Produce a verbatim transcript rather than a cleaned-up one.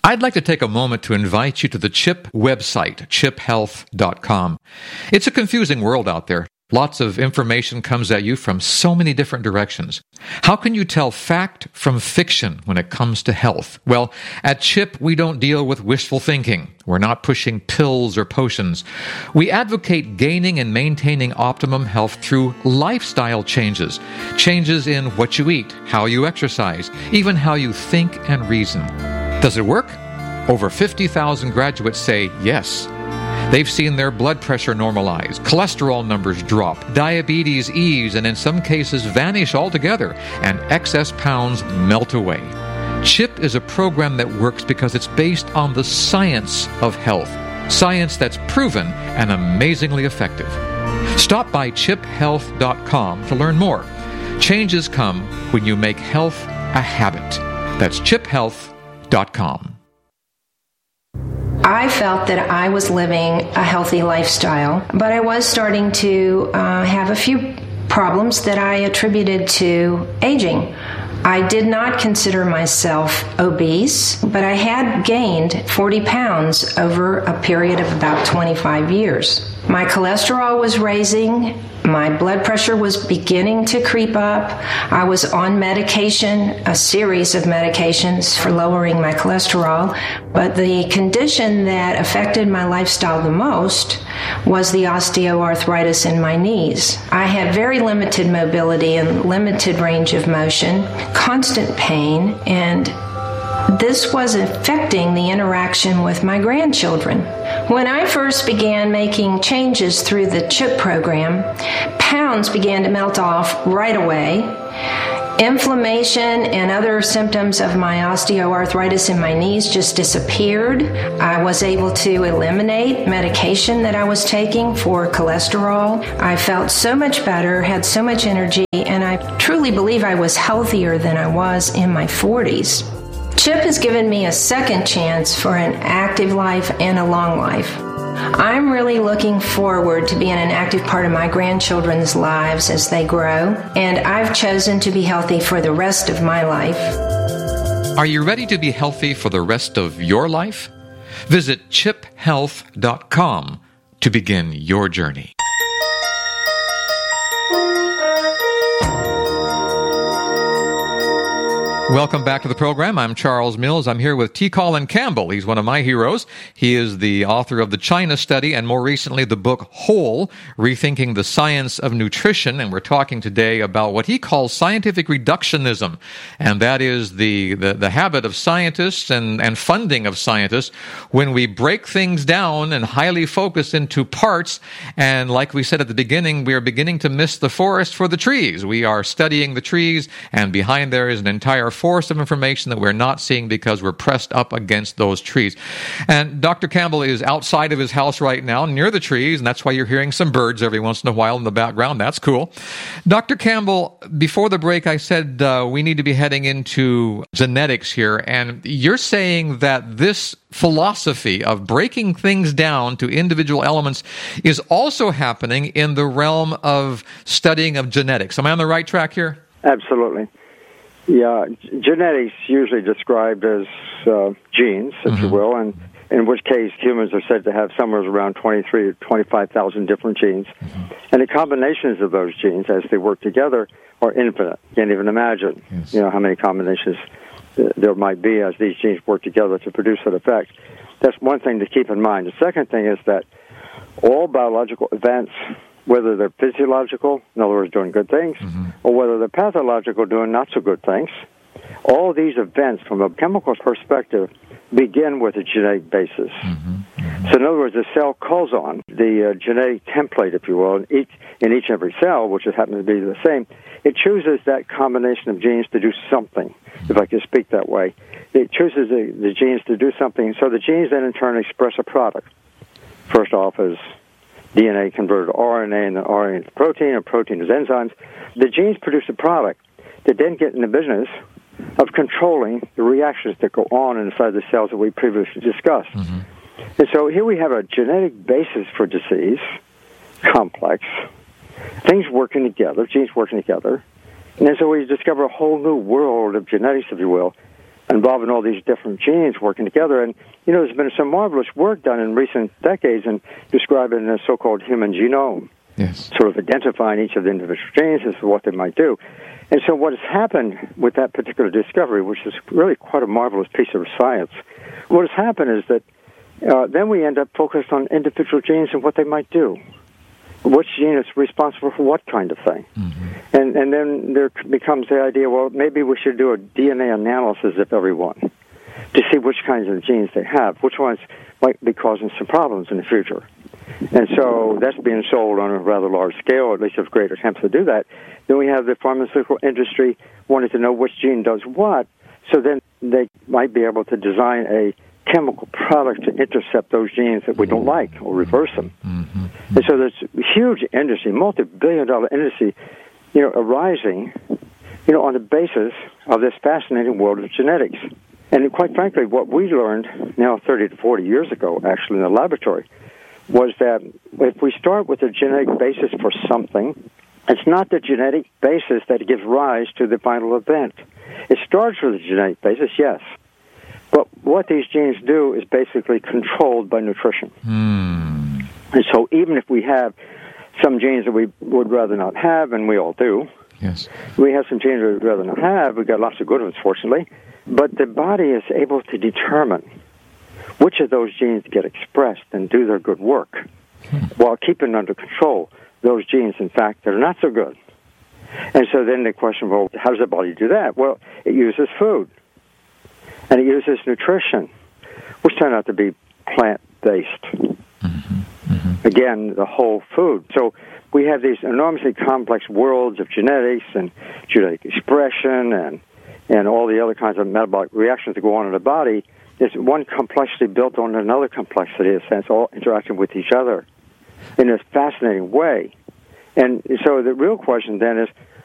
I'd like to take a moment to invite you to the CHIP website, chip health dot com. It's a confusing world out there. Lots of information comes at you from so many different directions. How can you tell fact from fiction when it comes to health? Well, at CHIP, we don't deal with wishful thinking. We're not pushing pills or potions. We advocate gaining and maintaining optimum health through lifestyle changes. Changes in what you eat, how you exercise, even how you think and reason. Does it work? Over fifty thousand graduates say yes. They've seen their blood pressure normalize, cholesterol numbers drop, diabetes ease, and in some cases vanish altogether, and excess pounds melt away. CHIP is a program that works because it's based on the science of health, science that's proven and amazingly effective. Stop by chip health dot com to learn more. Changes come when you make health a habit. That's chip health dot com. I felt that I was living a healthy lifestyle, but I was starting to uh, have a few problems that I attributed to aging. I did not consider myself obese, but I had gained forty pounds over a period of about twenty-five years. My cholesterol was raising. My blood pressure was beginning to creep up. I was on medication, a series of medications for lowering my cholesterol. But the condition that affected my lifestyle the most was the osteoarthritis in my knees. I had very limited mobility and limited range of motion, constant pain, and this was affecting the interaction with my grandchildren. When I first began making changes through the CHIP program, pounds began to melt off right away. Inflammation and other symptoms of my osteoarthritis in my knees just disappeared. I was able to eliminate medication that I was taking for cholesterol. I felt so much better, had so much energy, and I truly believe I was healthier than I was in my forties. CHIP has given me a second chance for an active life and a long life. I'm really looking forward to being an active part of my grandchildren's lives as they grow, and I've chosen to be healthy for the rest of my life. Are you ready to be healthy for the rest of your life? Visit chip health dot com to begin your journey. Welcome back to the program. I'm Charles Mills. I'm here with T. Colin Campbell. He's one of my heroes. He is the author of the China Study and more recently the book Whole, Rethinking the Science of Nutrition. And we're talking today about what he calls scientific reductionism. And that is the, the, the habit of scientists and, and funding of scientists when we break things down and highly focus into parts. And like we said at the beginning, we are beginning to miss the forest for the trees. We are studying the trees, and behind there is an entire force of information that we're not seeing because we're pressed up against those trees. And Doctor Campbell is outside of his house right now near the trees, and that's why you're hearing some birds every once in a while in the background. That's cool. Doctor Campbell, before the break, I said uh, we need to be heading into genetics here, and you're saying that this philosophy of breaking things down to individual elements is also happening in the realm of studying of genetics. Am I on the right track here? Absolutely. Yeah, g- genetics usually described as uh, genes, if mm-hmm. you will, and in which case humans are said to have somewhere around twenty-three or twenty-five thousand different genes. Mm-hmm. And the combinations of those genes, as they work together, are infinite. You can't even imagine, yes. you know, how many combinations th- there might be as these genes work together to produce that effect. That's one thing to keep in mind. The second thing is that all biological events, whether they're physiological, in other words, doing good things, mm-hmm. or whether they're pathological, doing not so good things, all these events, from a chemical perspective, begin with a genetic basis. Mm-hmm. Mm-hmm. So in other words, the cell calls on the uh, genetic template, if you will, in each, in each and every cell, which happens to be the same. It chooses that combination of genes to do something, if I can speak that way. It chooses the, the genes to do something, so the genes then in turn express a product. First off is D N A converted to R N A, and then R N A into protein, and protein is enzymes. The genes produce a product that then get in the business of controlling the reactions that go on inside the cells that we previously discussed. Mm-hmm. And so here we have a genetic basis for disease, complex, things working together, genes working together. And so we discover a whole new world of genetics, if you will, involving all these different genes working together. And, you know, there's been some marvelous work done in recent decades in describing the so-called human genome, yes, sort of identifying each of the individual genes as to what they might do. And so what has happened with that particular discovery, which is really quite a marvelous piece of science, what has happened is that uh, then we end up focused on individual genes and what they might do. Which gene is responsible for what kind of thing? Mm-hmm. And and then there becomes the idea, well, maybe we should do a D N A analysis of everyone to see which kinds of genes they have, which ones might be causing some problems in the future. And so that's being sold on a rather large scale, at least there's great attempts to do that. Then we have the pharmaceutical industry wanting to know which gene does what, so then they might be able to design a chemical product to intercept those genes that we don't like or reverse them. Mm-hmm. And so there's a huge industry, multi-billion dollar industry, you know, arising, you know, on the basis of this fascinating world of genetics. And quite frankly, what we learned now thirty to forty years ago, actually in the laboratory, was that if we start with a genetic basis for something, it's not the genetic basis that gives rise to the final event. It starts with a genetic basis, yes. But what these genes do is basically controlled by nutrition. Mm. And so even if we have some genes that we would rather not have, and we all do, yes, we have some genes we'd rather not have, we've got lots of good ones, fortunately, but the body is able to determine which of those genes get expressed and do their good work, hmm. while keeping under control those genes, in fact, that are not so good. And so then the question, well, how does the body do that? Well, it uses food. And it uses nutrition, which turn out to be plant-based. Mm-hmm, mm-hmm. Again, the whole food. So we have these enormously complex worlds of genetics and genetic expression and and all the other kinds of metabolic reactions that go on in the body. There's one complexity built on another complexity, in a sense, all interacting with each other in a fascinating way. And so the real question then is,